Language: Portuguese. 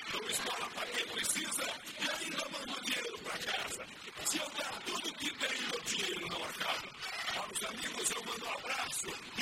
dou esmola para quem precisa e ainda mando dinheiro para casa. Se eu dar tudo que tenho, meu dinheiro não acaba. Para os amigos eu mando um abraço.